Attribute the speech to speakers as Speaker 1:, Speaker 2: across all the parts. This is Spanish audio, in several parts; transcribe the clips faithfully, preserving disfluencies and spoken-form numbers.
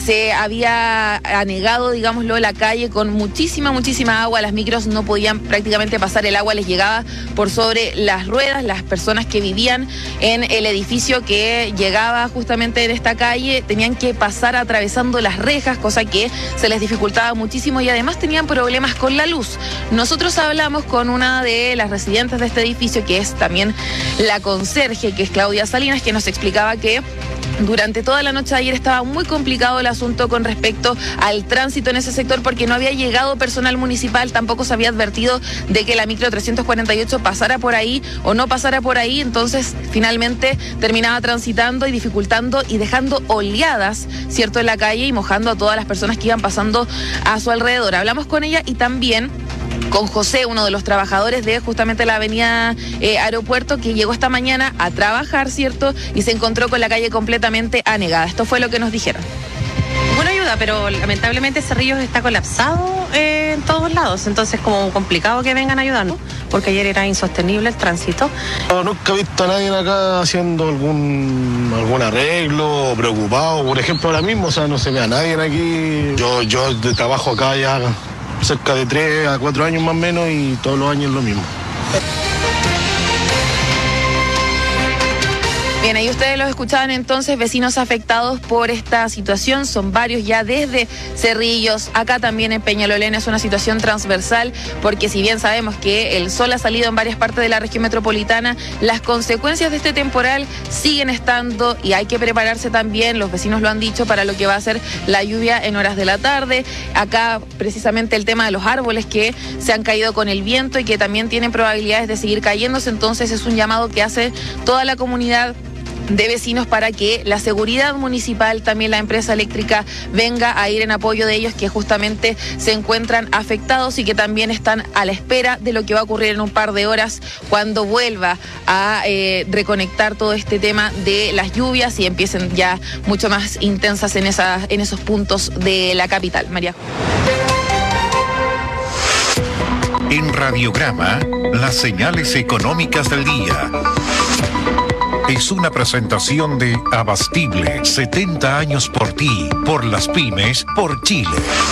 Speaker 1: se había anegado, digámoslo, la calle con muchísima, muchísima agua. Las micros no podían prácticamente pasar, el agua les llegaba por sobre las ruedas. Las personas que vivían en el edificio que llegaba justamente en esta calle tenían que pasar atravesando las rejas, cosa que se les dificultaba muchísimo, y además tenían problemas con la luz. Nosotros hablamos con una de las residentes de este edificio, que es también la conserje, que es Claudia Salinas, que nos explicaba que durante toda la noche de ayer estaba muy complicado el asunto con respecto al tránsito en ese sector, porque no había llegado personal municipal, tampoco se había advertido de que la micro trescientos cuarenta y ocho pasara por ahí o no pasara por ahí. Entonces finalmente terminaba transitando y dificultando y dejando oleadas, ¿cierto?, en la calle, y mojando a todas las personas que iban pasando a su alrededor. Hablamos con ella y también con José, uno de los trabajadores de justamente la avenida eh, Aeropuerto, que llegó esta mañana a trabajar, ¿cierto?, y se encontró con la calle completamente anegada. Esto fue lo que nos dijeron.
Speaker 2: Buena ayuda, pero lamentablemente Cerrillos está colapsado eh, en todos lados, entonces como complicado que vengan a ayudarnos, porque ayer era insostenible el tránsito.
Speaker 3: No, nunca he visto a nadie acá haciendo algún algún arreglo, preocupado, por ejemplo, ahora mismo, o sea, no se ve a nadie aquí. Yo, yo trabajo acá ya cerca de tres a cuatro años más o menos, y todos los años lo mismo.
Speaker 1: Bien, ahí ustedes los escuchaban entonces, vecinos afectados por esta situación. Son varios ya desde Cerrillos, acá también en Peñalolén. Es una situación transversal, porque si bien sabemos que el sol ha salido en varias partes de la región metropolitana, las consecuencias de este temporal siguen estando, y hay que prepararse también, los vecinos lo han dicho, para lo que va a ser la lluvia en horas de la tarde. Acá precisamente el tema de los árboles que se han caído con el viento y que también tienen probabilidades de seguir cayéndose. Entonces es un llamado que hace toda la comunidad de vecinos para que la seguridad municipal, también la empresa eléctrica, venga a ir en apoyo de ellos, que justamente se encuentran afectados y que también están a la espera de lo que va a ocurrir en un par de horas, cuando vuelva a eh, reconectar todo este tema de las lluvias y empiecen ya mucho más intensas en, esa, en esos puntos de la capital. María.
Speaker 4: En Radiograma, las señales económicas del día. Es una presentación de Abastible, setenta años por ti, por las pymes, por Chile.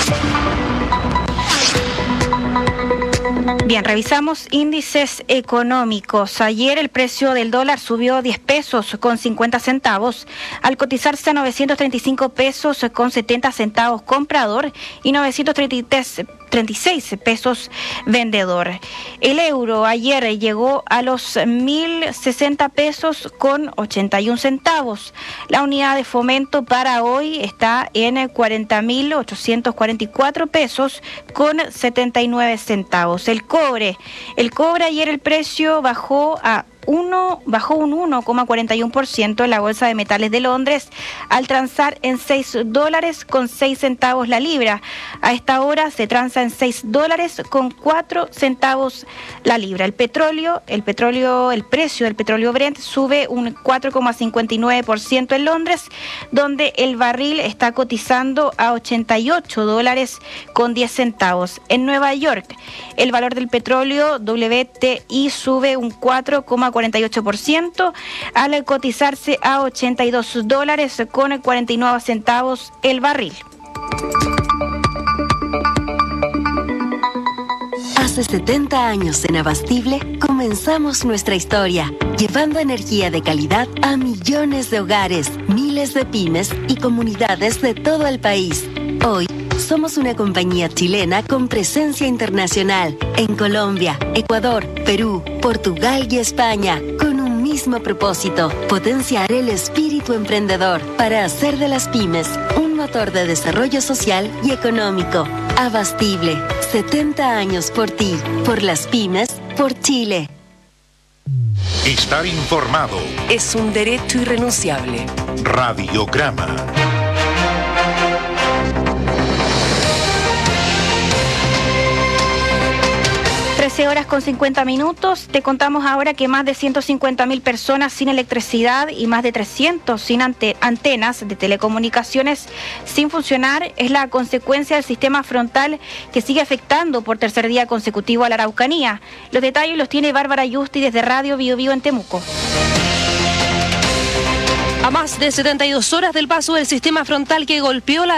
Speaker 5: Bien, revisamos índices económicos. Ayer el precio del dólar subió diez pesos con cincuenta centavos, al cotizarse a novecientos treinta y cinco pesos con setenta centavos comprador y novecientos treinta y tres treinta y seis pesos vendedor. El euro ayer llegó a los mil sesenta pesos con ochenta y un centavos. La unidad de fomento para hoy está en cuarenta mil ochocientos cuarenta y cuatro pesos con setenta y nueve centavos. El cobre, el cobre ayer el precio bajó a Uno, bajó un uno coma cuarenta y uno por ciento en la Bolsa de Metales de Londres, al transar en seis dólares con seis centavos la libra. A esta hora se transa en seis dólares con cuatro centavos la libra. El petróleo, el petróleo, el precio del petróleo Brent sube un cuatro coma cincuenta y nueve por ciento en Londres, donde el barril está cotizando a ochenta y ocho dólares con diez centavos. En Nueva York, el valor del petróleo W T I sube un cuatro coma cuarenta y ocho por ciento al cotizarse a ochenta y dos dólares con cuarenta y nueve centavos el barril.
Speaker 6: Hace setenta años en Abastible comenzamos nuestra historia, llevando energía de calidad a millones de hogares, miles de pymes y comunidades de todo el país. Hoy somos una compañía chilena con presencia internacional en Colombia, Ecuador, Perú, Portugal y España, con un mismo propósito: potenciar el espíritu emprendedor para hacer de las pymes un motor de desarrollo social y económico. Abastible, setenta años por ti, por las pymes, por Chile.
Speaker 4: Estar informado
Speaker 7: es un derecho irrenunciable.
Speaker 4: Radiograma.
Speaker 5: trece horas con cincuenta minutos. Te contamos ahora que más de ciento cincuenta mil personas sin electricidad y más de trescientos sin ante- antenas de telecomunicaciones sin funcionar es la consecuencia del sistema frontal que sigue afectando por tercer día consecutivo a la Araucanía. Los detalles los tiene Bárbara Yusti desde Radio Bio Bio en Temuco.
Speaker 2: A más de setenta y dos horas del paso del sistema frontal que golpeó la